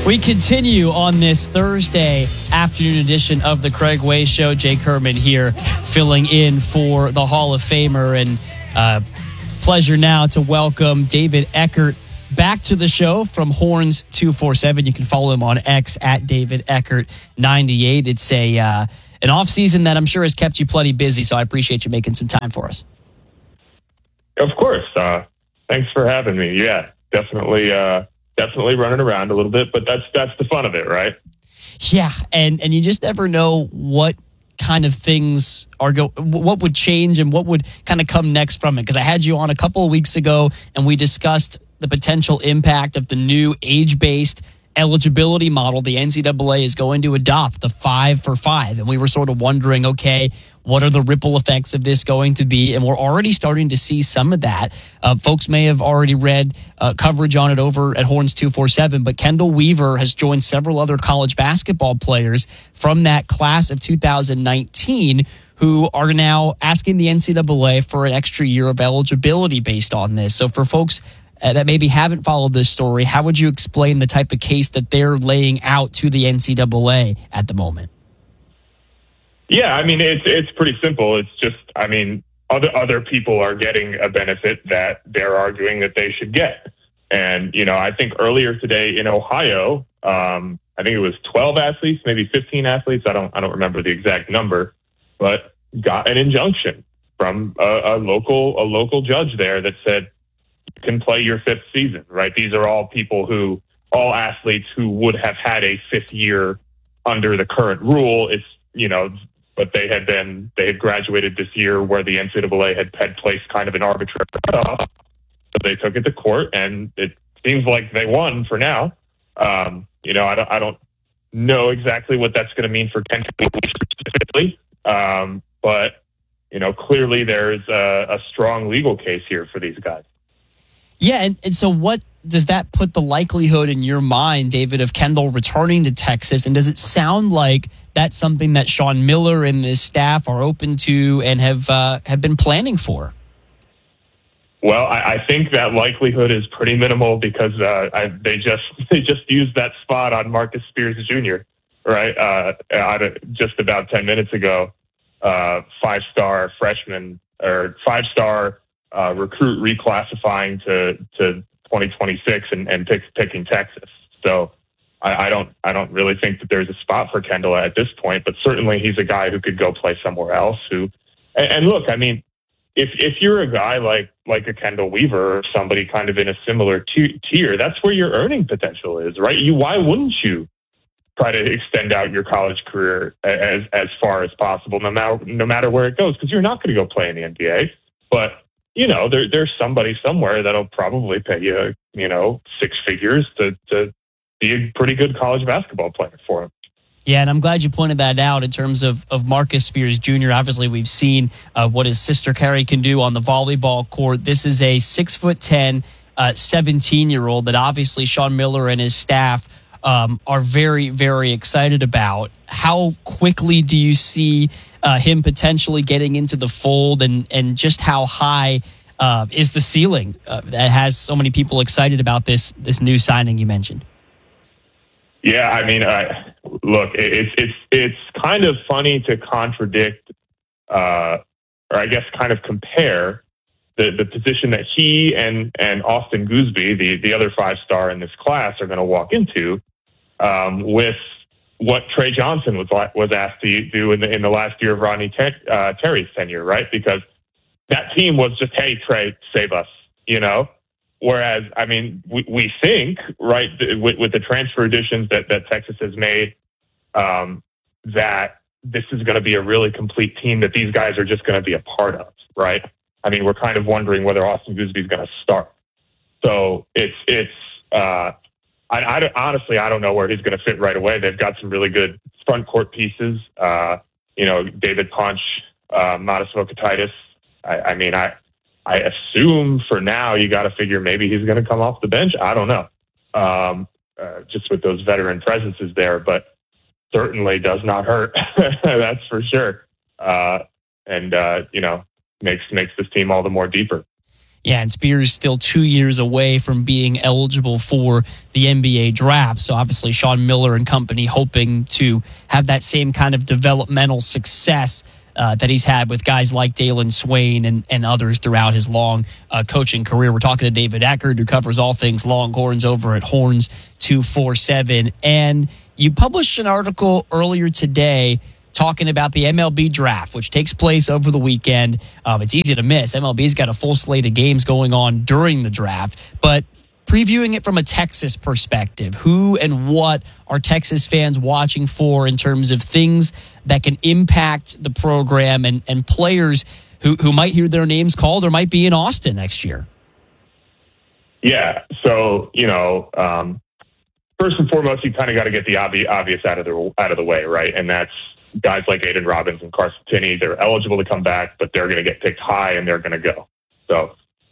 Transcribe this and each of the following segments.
We continue on this Thursday afternoon edition of the Craig Way Show. Jake Herman here filling in for the Hall of Famer. And pleasure now to welcome David Eckert back to the show from Horns 247. You can follow him on X at David Eckert 98. It's an off season that I'm sure has kept you plenty busy, so I appreciate you making some time for us. Of course. Thanks for having me. Yeah, definitely running around a little bit, but that's the fun of it, right? Yeah, and you just never know what kind of things what would change and what would kind of come next from it. Because I had you on a couple of weeks ago, and we discussed the potential impact of the new age-based eligibility model the NCAA is going to adopt, the 5 for 5. And we were sort of wondering, okay, what are the ripple effects of this going to be? And we're already starting to see some of that. Folks may have already read coverage on it over at Horns 247, but Kendall Weaver has joined several other college basketball players from that class of 2019 who are now asking the NCAA for an extra year of eligibility based on this. So for folks that maybe haven't followed this story, how would you explain the type of case that they're laying out to the NCAA at the moment? Yeah, I mean, it's pretty simple. It's just, I mean, other people are getting a benefit that they're arguing that they should get. And, you know, I think earlier today in Ohio, I think it was 12 athletes, maybe 15 athletes. I don't remember the exact number, but got an injunction from a local judge there that said, you can play your 5th season, right? These are all athletes who would have had a 5th year under the current rule. It's, you know, but they had graduated this year where the NCAA had placed kind of an arbitrary cutoff. So they took it to court, and it seems like they won for now. You know, I don't know exactly what that's going to mean for Kendall specifically, but you know, clearly there's a strong legal case here for these guys. Yeah, and so what does that put the likelihood in your mind, David, of Kendall returning to Texas? And does it sound like that's something that Sean Miller and his staff are open to and have been planning for? Well, I think that likelihood is pretty minimal because they just used that spot on Marcus Spears Jr. right just about 10 minutes ago. 5-star freshman or 5-star recruit reclassifying to 2026 and picking Texas. So I don't really think that there's a spot for Kendall at this point, but certainly he's a guy who could go play somewhere else. And look, I mean, if you're a guy like a Kendall Weaver or somebody kind of in a similar tier, that's where your earning potential is, right? Why wouldn't you try to extend out your college career as far as possible, no matter where it goes? Because you're not going to go play in the NBA, but you know, there's somebody somewhere that'll probably pay you, you know, 6 figures to be a pretty good college basketball player for him. Yeah, and I'm glad you pointed that out in terms of Marcus Spears Jr. Obviously, we've seen what his sister Carrie can do on the volleyball court. This is a 6'10", 17-year-old that obviously Sean Miller and his staff are very, very excited about. How quickly do you see him potentially getting into the fold, and just how high is the ceiling that has so many people excited about this new signing you mentioned? Yeah, I mean, look, it's kind of funny to contradict, or I guess kind of compare the position that he and Austin Gooseby, the other 5-star in this class, are going to walk into with what Trey Johnson was asked to do in the last year of Rodney Terry's tenure, right? Because that team was just, hey, Trey, save us, you know? Whereas, I mean, we think, right, with the transfer additions that Texas has made, that this is going to be a really complete team that these guys are just going to be a part of, right? I mean, we're kind of wondering whether Austin Gooseby is going to start. So honestly, I don't know where he's going to fit right away. They've got some really good front court pieces. You know, David Punch, Modest Vokatitis. I mean, I assume for now you got to figure maybe he's going to come off the bench. I don't know. Just with those veteran presences there, but certainly does not hurt. That's for sure. And you know, makes this team all the more deeper. Yeah, and Spears still 2 years away from being eligible for the NBA draft. So obviously Sean Miller and company hoping to have that same kind of developmental success that he's had with guys like Dalen Swain and others throughout his long coaching career. We're talking to David Eckert, who covers all things Longhorns over at Horns 247. And you published an article earlier today talking about the MLB draft, which takes place over the weekend. It's easy to miss. MLB's got a full slate of games going on during the draft, but previewing it from a Texas perspective, who and what are Texas fans watching for in terms of things that can impact the program and players who might hear their names called or might be in Austin next year? Yeah. So, first and foremost, you kind of got to get the obvious out of the way, right? And that's guys like Aiden Robbins and Carson Tinney. They're eligible to come back, but they're going to get picked high and they're going to go. So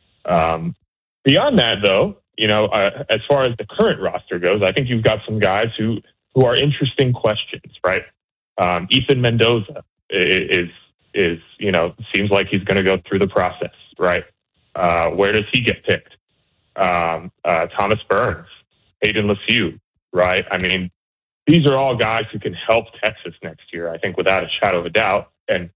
beyond that, though, as far as the current roster goes, I think you've got some guys who are interesting questions, right? Ethan Mendoza is seems like he's going to go through the process, right? Where does he get picked? Thomas Burns, Hayden LeFew, right? I mean, these are all guys who can help Texas next year, I think, without a shadow of a doubt. And,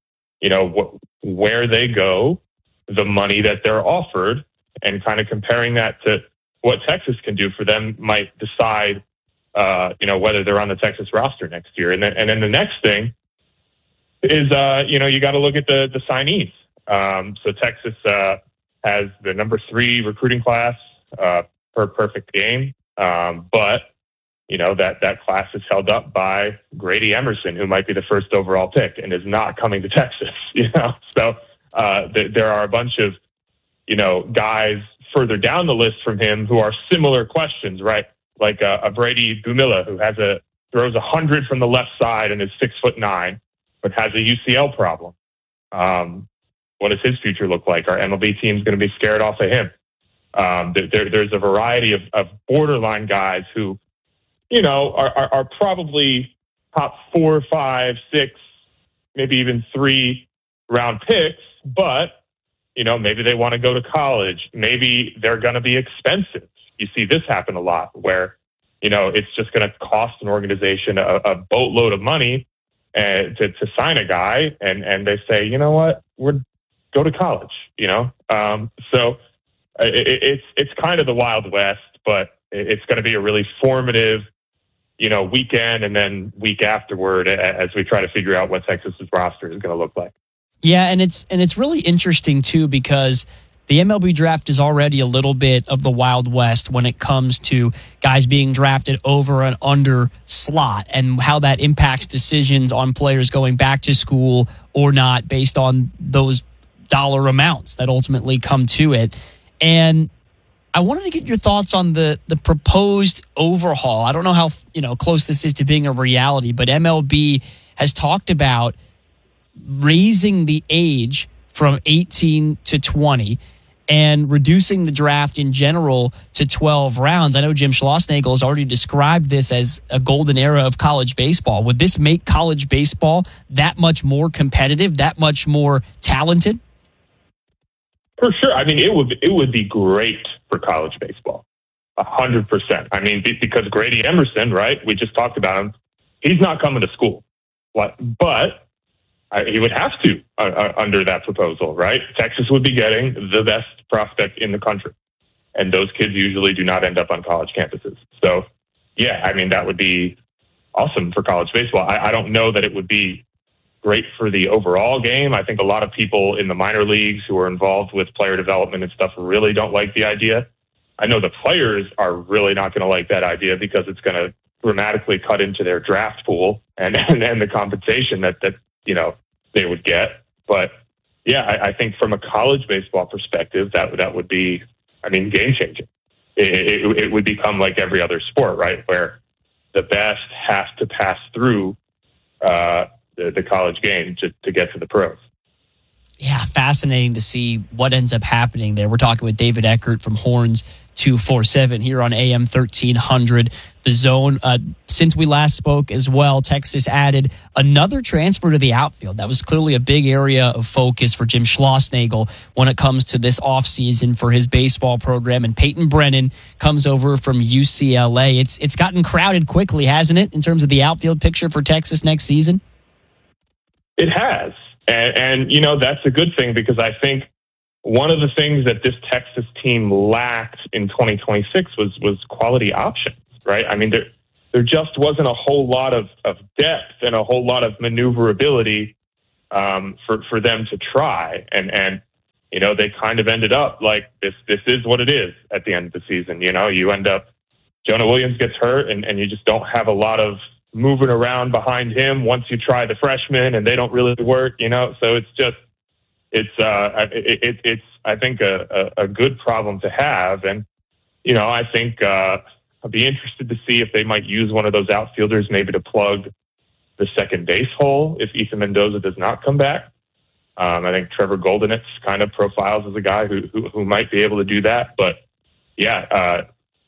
where they go, the money that they're offered, and kind of comparing that to what Texas can do for them might decide, whether they're on the Texas roster next year. And then the next thing is, you got to look at the signees. So Texas has the number 3 recruiting class per perfect game. But that class is held up by Grady Emerson, who might be the first overall pick and is not coming to Texas, So there are a bunch of, guys further down the list from him who are similar questions, right? Like a Brady Gumilla, who throws 100 from the left side and is 6'9", but has a UCL problem. What does his future look like? Our MLB team's going to be scared off of him. There's a variety of borderline guys who, are probably top 4, 5, 6, maybe even 3 round picks, but, maybe they want to go to college. Maybe they're going to be expensive. You see this happen a lot where, it's just going to cost an organization a boatload of money to sign a guy. And they say, you know what, go to college, So it's kind of the Wild West, but it's going to be a really formative, weekend and then week afterward as we try to figure out what Texas's roster is going to look like. Yeah, and it's really interesting too because the MLB draft is already a little bit of the Wild West when it comes to guys being drafted over and under slot and how that impacts decisions on players going back to school or not based on those dollar amounts that ultimately come to it. And I wanted to get your thoughts on the proposed overhaul. I don't know how close this is to being a reality, but MLB has talked about raising the age from 18 to 20 and reducing the draft in general to 12 rounds. I know Jim Schlossnagle has already described this as a golden era of college baseball. Would this make college baseball that much more competitive, that much more talented? For sure. I mean, it would be great for college baseball. 100%. I mean, because Grady Emerson, right? We just talked about him. He's not coming to school, but he would have to under that proposal, right? Texas would be getting the best prospect in the country, and those kids usually do not end up on college campuses. So, yeah, I mean, that would be awesome for college baseball. I don't know that it would be great for the overall game. I think a lot of people in the minor leagues who are involved with player development and stuff really don't like the idea. I know the players are really not going to like that idea because it's going to dramatically cut into their draft pool and the compensation that they would get. But yeah, I think from a college baseball perspective, that would be, game changing. It would become like every other sport, right? Where the best have to pass through the college game to get to the pros. Yeah, fascinating to see what ends up happening there. We're talking with David Eckert from Horns 247 here on AM 1300. The Zone. Since we last spoke as well, Texas added another transfer to the outfield. That was clearly a big area of focus for Jim Schlossnagle when it comes to this offseason for his baseball program. And Peyton Brennan comes over from UCLA. It's gotten crowded quickly, hasn't it, in terms of the outfield picture for Texas next season? It has. And that's a good thing, because I think one of the things that this Texas team lacked in 2026 was quality options, right? I mean, there just wasn't a whole lot of depth and a whole lot of maneuverability for them to try. And they kind of ended up like this is what it is at the end of the season. You end up, Jonah Williams gets hurt and you just don't have a lot of moving around behind him once you try the freshmen and they don't really work, so it's I think a good problem to have. And, I think I'll be interested to see if they might use one of those outfielders maybe to plug the second base hole if Ethan Mendoza does not come back. I think Trevor Goldenitz kind of profiles as a guy who might be able to do that. But yeah,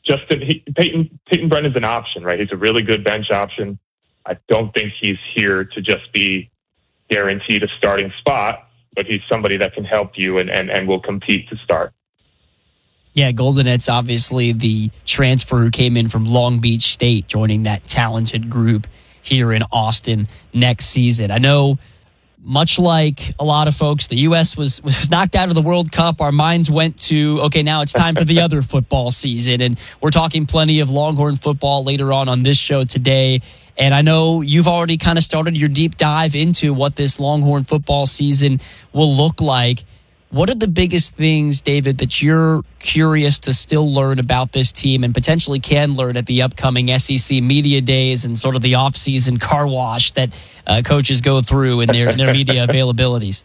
Peyton Brennan's an option, right? He's a really good bench option. I don't think he's here to just be guaranteed a starting spot, but he's somebody that can help you and will compete to start. Yeah, Goldenet's obviously the transfer who came in from Long Beach State, joining that talented group here in Austin next season. I know, much like a lot of folks, the U.S. was knocked out of the World Cup. Our minds went to, okay, now it's time for the other football season. And we're talking plenty of Longhorn football later on this show today. And I know you've already kind of started your deep dive into what this Longhorn football season will look like. What are the biggest things, David, that you're curious to still learn about this team and potentially can learn at the upcoming SEC media days and sort of the off-season car wash that coaches go through in their media availabilities?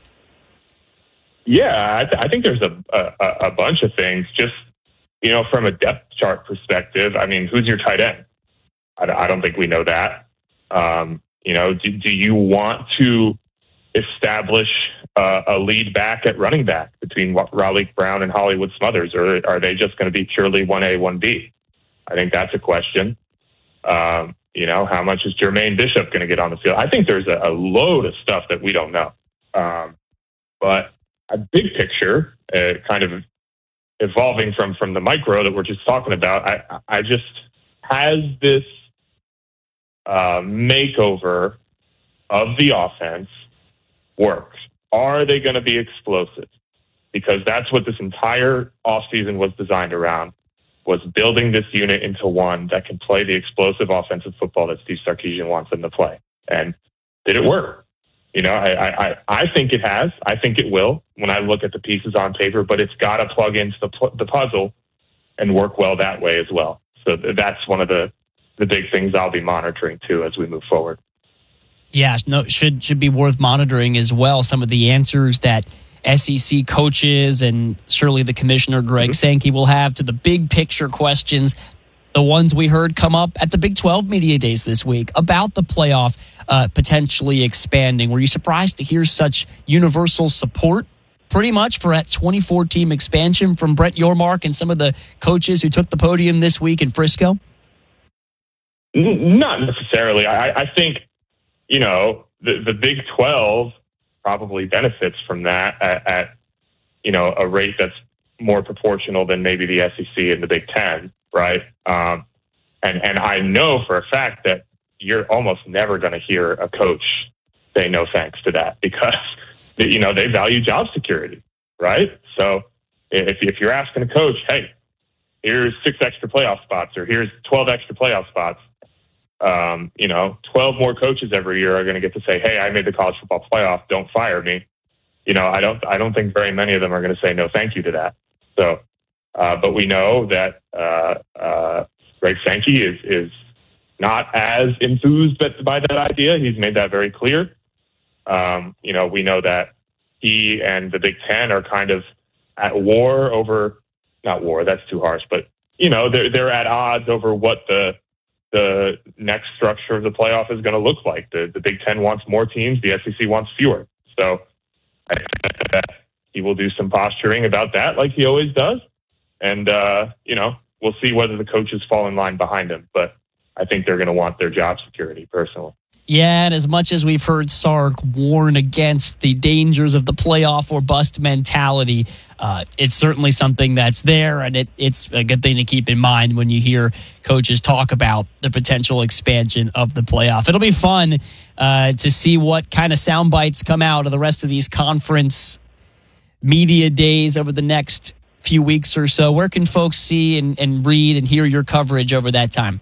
Yeah, I think there's a bunch of things. Just, from a depth chart perspective, I mean, who's your tight end? I don't think we know that. Do you want to establish a lead back at running back between Raleigh Brown and Hollywood Smothers, or are they just going to be purely 1A, 1B? I think that's a question. How much is Jermaine Bishop going to get on the field? I think there's a load of stuff that we don't know. But a big picture, kind of evolving from the micro that we're just talking about, I just has this makeover of the offense work. Are they going to be explosive? Because that's what this entire offseason was designed around, was building this unit into one that can play the explosive offensive football that Steve Sarkisian wants them to play. And did it work? I think it has. I think it will when I look at the pieces on paper, but it's got to plug into the puzzle and work well that way as well. So that's one of the big things I'll be monitoring too as we move forward. Yeah, should be worth monitoring as well. Some of the answers that SEC coaches and surely the commissioner, Greg Sankey, will have to the big picture questions, the ones we heard come up at the Big 12 Media Days this week about the playoff potentially expanding. Were you surprised to hear such universal support pretty much for that 24-team expansion from Brett Yormark and some of the coaches who took the podium this week in Frisco? Not necessarily. I think, the Big 12 probably benefits from that at a rate that's more proportional than maybe the SEC and the Big 10, right? And I know for a fact that you're almost never going to hear a coach say no thanks to that, because they value job security, right? So if you're asking a coach, hey, here's 6 extra playoff spots, or here's 12 extra playoff spots, 12 more coaches every year are going to get to say, hey, I made the college football playoff, don't fire me. I don't think very many of them are going to say no thank you to that. So, but we know that Greg Sankey is not as enthused by that idea. He's made that very clear. We know that he and the Big Ten are kind of at war over, not war, that's too harsh, but they're at odds over what the next structure of the playoff is going to look like. The Big Ten wants more teams. The SEC wants fewer. So I think that he will do some posturing about that, like he always does. and we'll see whether the coaches fall in line behind him. But I think they're going to want their job security personally. Yeah, and as much as we've heard Sark warn against the dangers of the playoff or bust mentality, it's certainly something that's there, and it's a good thing to keep in mind when you hear coaches talk about the potential expansion of the playoff. It'll be fun to see what kind of sound bites come out of the rest of these conference media days over the next few weeks or so. Where can folks see and read and hear your coverage over that time?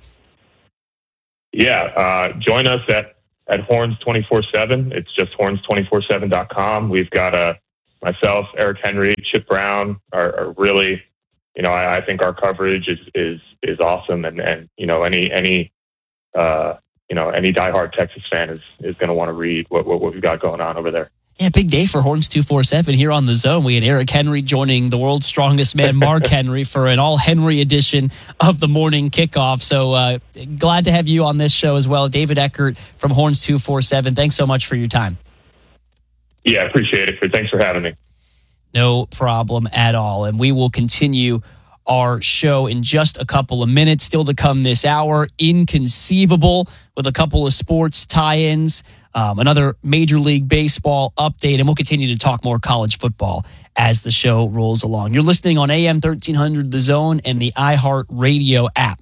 Yeah, join us at Horns 24/7. It's just horns247.com. We've got myself, Eric Henry, Chip Brown are really, I think our coverage is awesome, and any diehard Texas fan is going to want to read what we've got going on over there. Yeah, big day for Horns 247 here on The Zone. We had Eric Henry joining the world's strongest man, Mark Henry, for an all-Henry edition of the morning kickoff. So glad to have you on this show as well. David Eckert from Horns 247. Thanks so much for your time. Yeah, appreciate it. Thanks for having me. No problem at all. And we will continue our show in just a couple of minutes. Still to come this hour, Inconceivable with a couple of sports tie-ins. Another Major League Baseball update, and we'll continue to talk more college football as the show rolls along. You're listening on AM 1300 The Zone and the iHeart Radio app.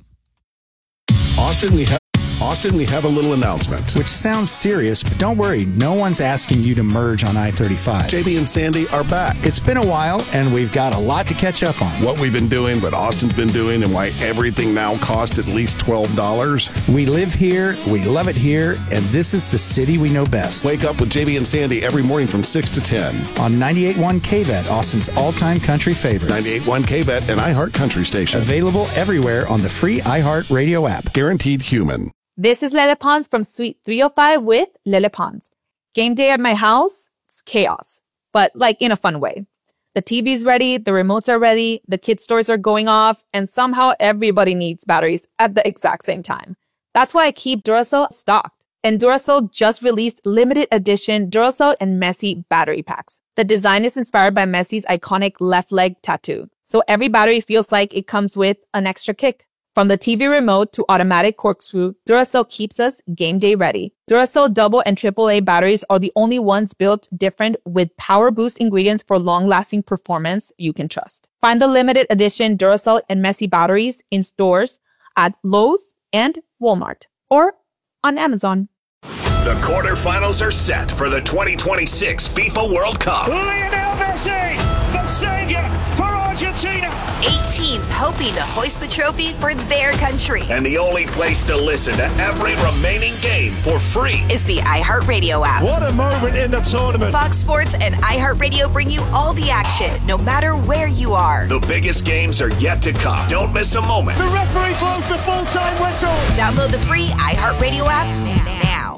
Austin, we have a little announcement. Which sounds serious, but don't worry. No one's asking you to merge on I-35. JB and Sandy are back. It's been a while, and we've got a lot to catch up on. What we've been doing, what Austin's been doing, and why everything now costs at least $12. We live here, we love it here, and this is the city we know best. Wake up with JB and Sandy every morning from 6 to 10. On 98.1 KVET, Austin's all-time country favorites. 98.1 KVET and iHeart Country Station. Available everywhere on the free iHeart Radio app. Guaranteed human. This is Lele Pons from Suite 305 with Lele Pons. Game day at my house, it's chaos, but like in a fun way. The TV's ready, the remotes are ready, the kids' toys are going off, and somehow everybody needs batteries at the exact same time. That's why I keep Duracell stocked. And Duracell just released limited edition Duracell and Messi battery packs. The design is inspired by Messi's iconic left leg tattoo. So every battery feels like it comes with an extra kick. From the TV remote to automatic corkscrew, Duracell keeps us game day ready. Duracell double and AAA batteries are the only ones built different with power boost ingredients for long-lasting performance you can trust. Find the limited edition Duracell and Messi batteries in stores at Lowe's and Walmart or on Amazon. The quarterfinals are set for the 2026 FIFA World Cup. Lionel Messi, the savior for Argentina. 8 teams hoping to hoist the trophy for their country. And the only place to listen to every remaining game for free is the iHeartRadio app. What a moment in the tournament. Fox Sports and iHeartRadio bring you all the action, no matter where you are. The biggest games are yet to come. Don't miss a moment. The referee blows the full-time whistle. Download the free iHeartRadio app now.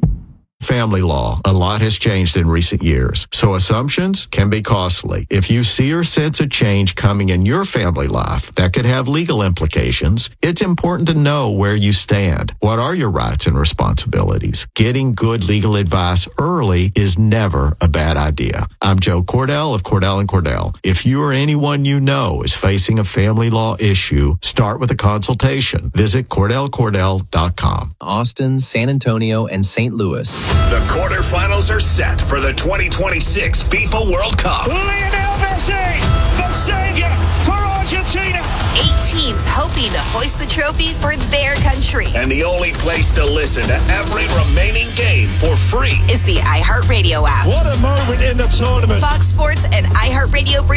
Family law. A lot has changed in recent years, so assumptions can be costly. If you see or sense a change coming in your family life that could have legal implications, it's important to know where you stand. What are your rights and responsibilities? Getting good legal advice early is never a bad idea. I'm Joe Cordell of Cordell & Cordell. If you or anyone you know is facing a family law issue, start with a consultation. Visit CordellCordell.com. Austin, San Antonio, and St. Louis. The quarterfinals are set for the 2026 FIFA World Cup. Lionel Messi, the savior for Argentina. 8 teams hoping to hoist the trophy for their country. And the only place to listen to every remaining game for free is the iHeartRadio app. What a moment in the tournament. Fox Sports and iHeartRadio bring